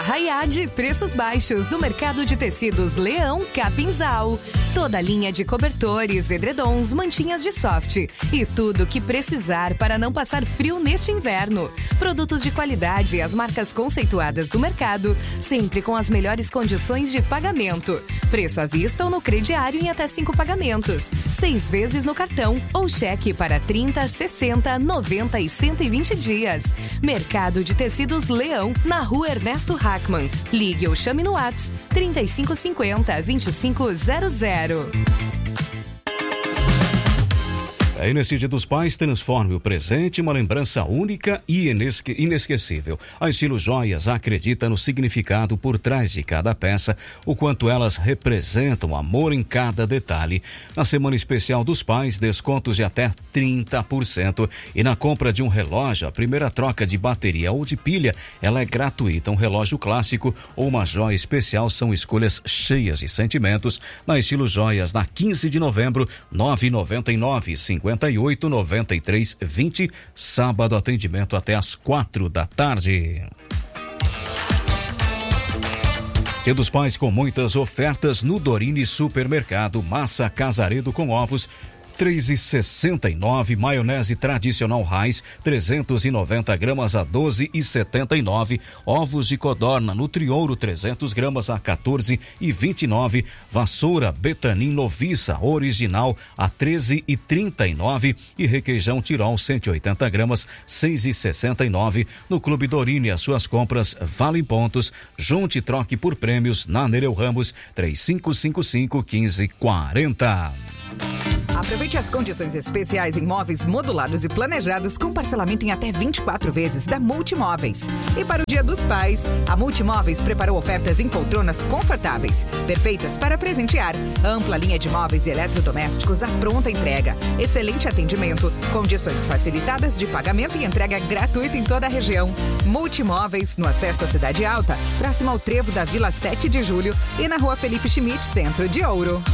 Arraiá de preços baixos no mercado de tecidos Leão Capinzal. Toda a linha de cobertores, edredons, mantinhas de soft e tudo o que precisar para não passar frio neste inverno. Produtos de qualidade e as marcas conceituadas do mercado, sempre com as melhores condições de pagamento. Preço à vista ou no crediário em até 5 pagamentos. 6 vezes no cartão ou cheque para 30, 60, 90 e 120 dias. Mercado de tecidos Leão, na Rua Ernesto Hackmann. Ligue ou chame no WhatsApp 3550-2500. Aí nesse Dia dos Pais, transforme o presente em uma lembrança única e inesquecível. A Estilo Joias acredita no significado por trás de cada peça, o quanto elas representam amor em cada detalhe. Na Semana Especial dos Pais, descontos de até 30%. E na compra de um relógio, a primeira troca de bateria ou de pilha, ela é gratuita. Um relógio clássico ou uma joia especial são escolhas cheias de sentimentos. Na Estilo Joias, na 15 de novembro, 9,99, 589320, sábado, atendimento até às 4 da tarde. Dia dos Pais com muitas ofertas no Dorine Supermercado. Massa Casaredo com ovos, R$3,69, maionese tradicional Raiz, 390 gramas a R$12,79, ovos de codorna Nutriouro, 300 gramas a R$14,29, vassoura Betanin Noviça original a R$13,39 e requeijão Tirol, 180 gramas, R$6,69. No Clube Dorine, as suas compras valem pontos. Junte e troque por prêmios na Nereu Ramos, 3555-1540. Aproveite as condições especiais em móveis modulados e planejados com parcelamento em até 24 vezes da Multimóveis. E para o Dia dos Pais, a Multimóveis preparou ofertas em poltronas confortáveis, perfeitas para presentear. Ampla linha de móveis e eletrodomésticos à pronta entrega. Excelente atendimento, condições facilitadas de pagamento e entrega gratuita em toda a região. Multimóveis, no acesso à Cidade Alta, próximo ao trevo da Vila 7 de Julho e na Rua Felipe Schmidt, Centro de Ouro.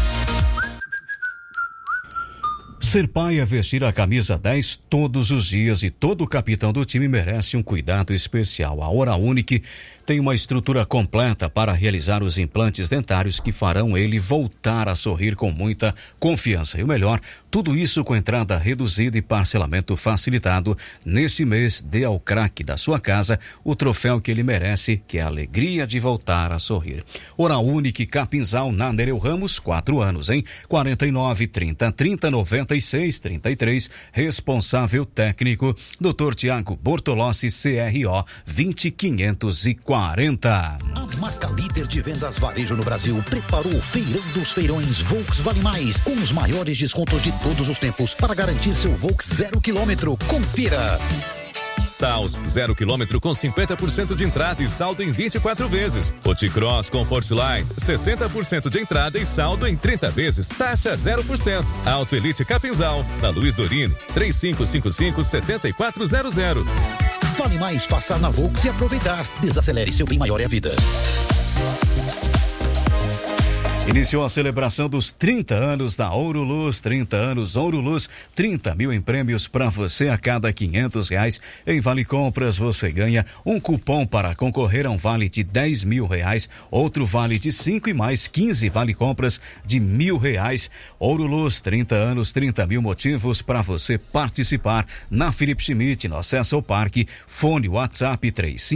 Ser pai é vestir a camisa 10 todos os dias e todo capitão do time merece um cuidado especial. A Oral Unique tem uma estrutura completa para realizar os implantes dentários que farão ele voltar a sorrir com muita confiança. E o melhor, tudo isso com entrada reduzida e parcelamento facilitado. Neste mês, dê ao craque da sua casa o troféu que ele merece, que é a alegria de voltar a sorrir. Oral Unique Capinzal, na Nereu Ramos, 4 anos, hein? 49-30-30-96-33. Responsável técnico, Dr. Tiago Bortolossi, CRO 20540. A marca líder de vendas varejo no Brasil preparou o Feirão dos Feirões Volks Vale Mais, com os maiores descontos de todos os tempos para garantir seu Volks 0 km. Confira! Taos 0 km com 50% de entrada e saldo em 24 vezes. Oticross Comfortline 60% de entrada e saldo em 30 vezes. Taxa 0%. Auto Elite Capinzal, na Luiz Dorine, 3555-7400. Vale mais passar na Volks e aproveitar. Desacelere, seu bem maior é a vida. Iniciou a celebração dos 30 anos da Ouro Luz. 30 anos Ouro Luz, 30 mil em prêmios para você. A cada R$500 em Vale Compras você ganha um cupom para concorrer a um vale de R$10 mil, outro vale de 5 e mais 15 Vale Compras de R$1.000. Ouro Luz, 30 anos, 30 mil motivos para você participar. Na Felipe Schmidt, no acesso ao parque, fone WhatsApp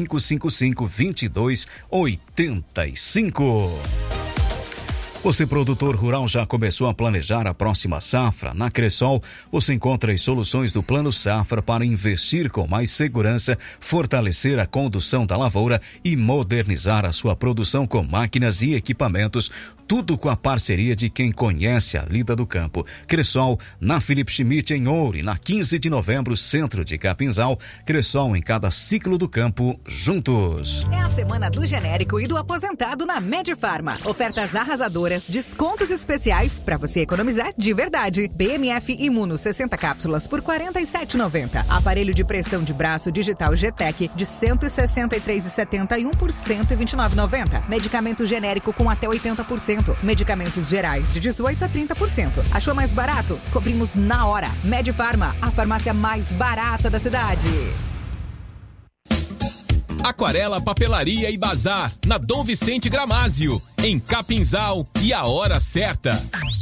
3555-2285. Você, produtor rural, já começou a planejar a próxima safra? Na Cressol, você encontra as soluções do Plano Safra para investir com mais segurança, fortalecer a condução da lavoura e modernizar a sua produção com máquinas e equipamentos, tudo com a parceria de quem conhece a lida do campo. Cressol, na Felipe Schmidt, em Ouro, na 15 de novembro, centro de Capinzal. Cressol, em cada ciclo do campo, juntos. É a semana do genérico e do aposentado na Medifarma. Ofertas arrasadoras, descontos especiais para você economizar de verdade. BMF Imuno 60 cápsulas por R$47,90. Aparelho de pressão de braço digital GTEC de R$163,71 por R$129,90. Medicamento genérico com até 80%. Medicamentos gerais de 18% a 30%. Achou mais barato? Cobrimos na hora. Medifarma, a farmácia mais barata da cidade. Aquarela, Papelaria e Bazar, na Dom Vicente Gramázio, em Capinzal, e a hora certa.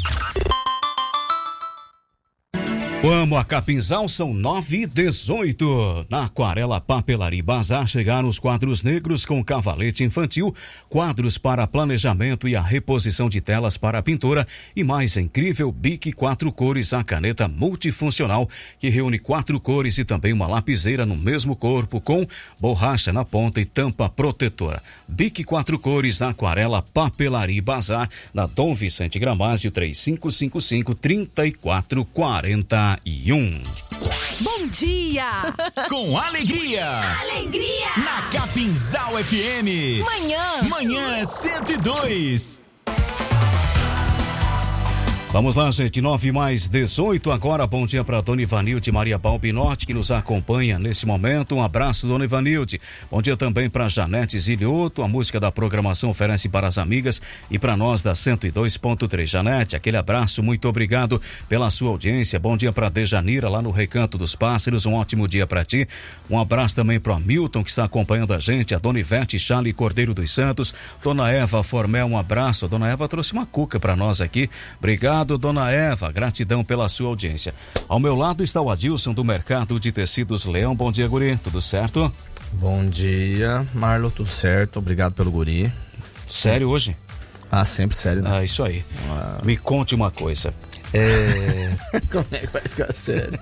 Amo a Capinzal, são 9h18. Na Aquarela, Papelaria e Bazar chegaram os quadros negros com cavalete infantil, quadros para planejamento e a reposição de telas para a pintura e mais incrível Bic 4 cores, a caneta multifuncional que reúne 4 cores e também uma lapiseira no mesmo corpo com borracha na ponta e tampa protetora. Bic 4 cores, Aquarela, Papelaria e Bazar, na Dom Vicente Gramázio, 3555-3441. Bom dia! Com alegria! Alegria! Na Capinzal FM! Manhã 102! Vamos lá, gente, 9h18 agora. Bom dia para Dona Ivanilde Maria Balbinotti, que nos acompanha nesse momento. Um abraço, Dona Ivanilde. Bom dia também para Janete Zilioto. A música da programação oferece para as amigas e para nós da 102.3. Janete, aquele abraço, muito obrigado pela sua audiência. Bom dia para Dejanira, lá no Recanto dos Pássaros. Um ótimo dia para ti. Um abraço também para o Hamilton, que está acompanhando a gente. A Dona Ivete Charlie Cordeiro dos Santos. Dona Eva Formel, um abraço. A Dona Eva trouxe uma cuca para nós aqui. Obrigado, Dona Eva, gratidão pela sua audiência. Ao meu lado está o Adilson do Mercado de Tecidos Leão. Bom dia, guri, tudo certo? Bom dia, Marlon, tudo certo, obrigado pelo guri. Sério hoje? Ah, sempre sério, né? Ah, isso aí. Me conte uma coisa. Como é que vai ficar sério?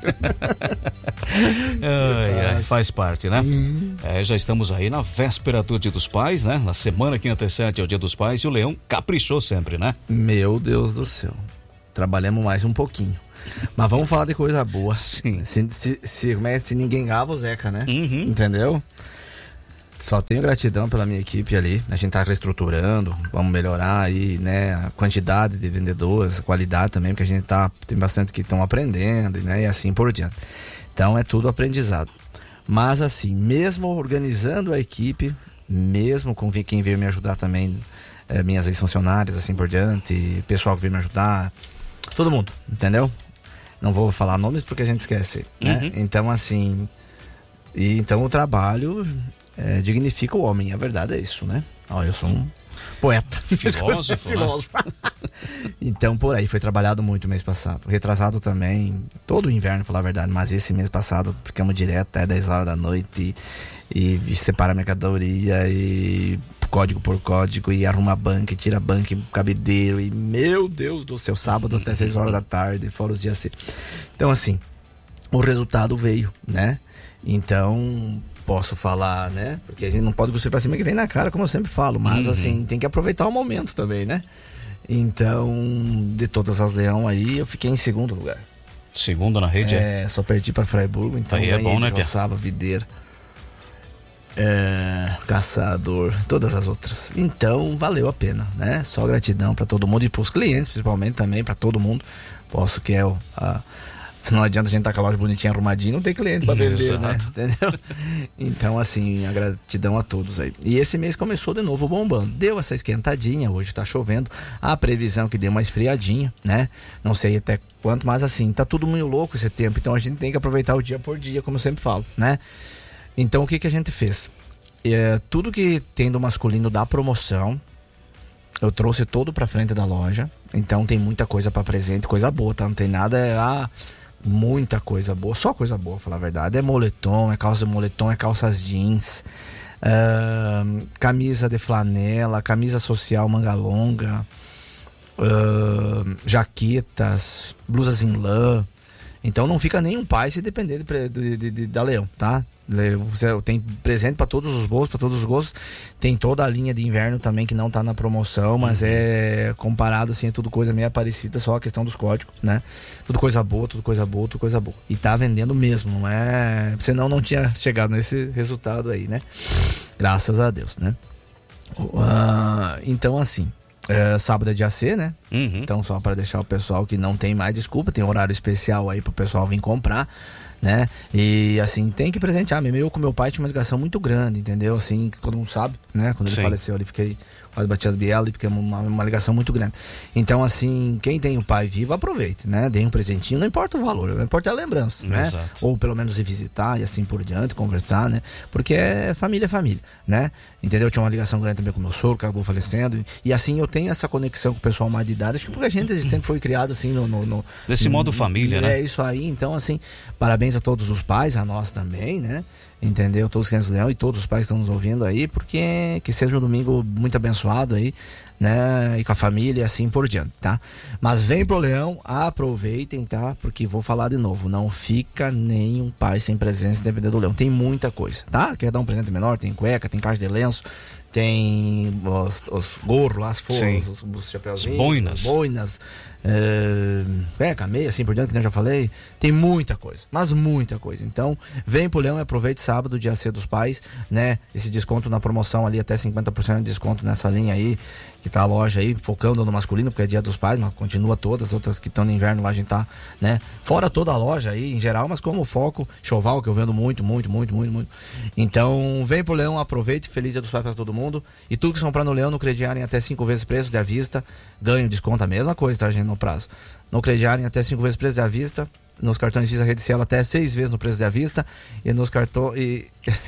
Faz parte, né? Já estamos aí na véspera do Dia dos Pais, né? Na semana que antecede ao Dia dos Pais, e o Leão caprichou sempre, né? Meu Deus do céu. Trabalhamos mais um pouquinho. Mas vamos falar de coisa boa. Sim. Se ninguém gava o Zeca, né? Uhum. Entendeu? Só tenho gratidão pela minha equipe ali. A gente tá reestruturando, vamos melhorar aí, né? A quantidade de vendedores, a qualidade também, porque a gente tem bastante que estão aprendendo, né? E assim por diante. Então é tudo aprendizado. Mas assim, mesmo organizando a equipe, mesmo com quem veio me ajudar também, minhas ex-funcionárias, assim por diante, pessoal que veio me ajudar, todo mundo, entendeu? Não vou falar nomes porque a gente esquece, né? Uhum. Então assim, então o trabalho dignifica o homem, a verdade é isso, né? Eu sou um poeta. Filósofo. Então por aí, foi trabalhado muito mês passado, retrasado também, todo o inverno, falar a verdade, mas esse mês passado ficamos direto até 10 horas da noite e separa a mercadoria e código por código e arruma banca, e tira banca, e cabideiro, e meu Deus do céu, sábado até 6 horas da tarde, fora os dias assim. Então assim, o resultado veio, né? Então posso falar, né? Porque a gente não pode cuspir pra cima que vem na cara, como eu sempre falo, mas assim, tem que aproveitar o momento também, né? Então, de todas as Leão aí, eu fiquei em segundo lugar. Segundo na rede? Só perdi pra Freiburgo, então aí é bom, né, Joçaba, Videira, Caçador, todas as outras. Então, valeu a pena, né? Só gratidão pra todo mundo e pros clientes, principalmente também, pra todo mundo. Posso que não adianta a gente estar com a loja bonitinha, arrumadinha, não tem cliente pra vender, Exato. né? Entendeu? Então, assim, a gratidão a todos aí. E esse mês começou de novo bombando. Deu essa esquentadinha, hoje tá chovendo. A previsão que deu uma esfriadinha, né? Não sei até quanto, mas assim, tá tudo muito louco esse tempo. Então a gente tem que aproveitar o dia por dia, como eu sempre falo, né? Então o que a gente fez? Tudo que tem do masculino da promoção, eu trouxe todo pra frente da loja. Então tem muita coisa pra presente, coisa boa, tá? Não tem nada, muita coisa boa, só coisa boa, falar a verdade. É moletom, é calça de moletom, é calças jeans, camisa de flanela, camisa social manga longa, jaquetas, blusas em lã. Então não fica nem um pai se depender da Leão, tá? Tem presente para todos os bolsos, para todos os gostos. Tem toda a linha de inverno também que não tá na promoção, mas comparado assim, é tudo coisa meio parecida, só a questão dos códigos, né? Tudo coisa boa, tudo coisa boa, tudo coisa boa. E tá vendendo mesmo, não é? Senão não tinha chegado nesse resultado aí, né? Graças a Deus, né? Então assim, sábado é dia C, né? Então só para deixar o pessoal que não tem mais desculpa, tem horário especial aí pro pessoal vir comprar, né? E assim, tem que presentear mesmo. Eu com meu pai tinha uma ligação muito grande, entendeu? Assim, que todo mundo sabe, né? Quando ele faleceu, ali fiquei quase batido biela, porque é uma ligação muito grande. Então, assim, quem tem o pai vivo, aproveite, né? Dê um presentinho, não importa o valor, não importa a lembrança, né? Exato. Ou pelo menos ir visitar e assim por diante, conversar, né? Porque é família, né? Entendeu? Eu tinha uma ligação grande também com meu sogro, que acabou falecendo. E assim, eu tenho essa conexão com o pessoal mais de idade, acho que porque a gente sempre foi criado assim desse modo família, né? É isso aí. Então, assim, parabéns a todos os pais, a nós também, né? Entendeu? Todos os clientes do Leão e todos os pais que estão nos ouvindo aí, porque que seja um domingo muito abençoado aí, né? E com a família e assim por diante, tá? Mas vem pro Leão, aproveitem, tá? Porque vou falar de novo, não fica nenhum pai sem presença dependendo do Leão. Tem muita coisa, tá? Quer dar um presente menor? Tem cueca, tem caixa de lenço, tem os gorros lá, as folhas, os chapéuzinhos, as boinas, cueca, meia, assim por diante, que eu já falei. Tem muita coisa, mas muita coisa. Então, vem pro Leão e aproveite sábado, dia C dos Pais, né? Esse desconto na promoção ali, até 50% de desconto nessa linha aí, que tá a loja aí, focando no masculino, porque é dia dos pais, mas continua todas, as outras que estão no inverno lá a gente tá, né? Fora toda a loja aí, em geral, mas como foco, choval, que eu vendo muito. Então, vem pro Leão, aproveite, feliz dia dos pais pra todo mundo. E tudo que comprar no Leão, no crediário em até 5 vezes preço de à vista, ganho desconto, a mesma coisa, tá, gente, no prazo. No crediário em até 5 vezes preço de à vista, nos cartões Visa Rede Cielo até 6 vezes no preço de à vista, e nos cartões...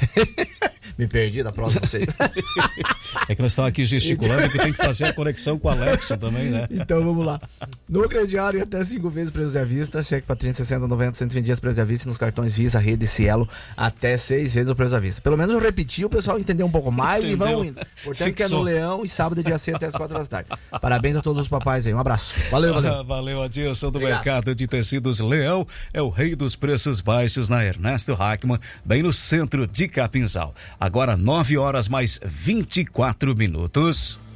Me perdi da próxima, não sei. É que nós estamos aqui gesticulando que tem que fazer a conexão com a Alexa também, né? Então vamos lá. No crediário até 5 vezes preço de à vista, cheque para 30, 60, 90, 120 dias preço de à vista, e nos cartões Visa, Rede Cielo até 6 vezes o preço à vista. Pelo menos eu repeti, o pessoal entendeu um pouco mais e vão indo. Portanto, que é no Leão e sábado dia C até as 4 da tarde. Parabéns a todos os papais aí, um abraço. Valeu. Valeu, Adilson do Mercado de Tecidos Leão, é o rei dos preços baixos na Ernesto Hackman, bem no centro de Capinzal. Agora 9 horas mais 24 minutos.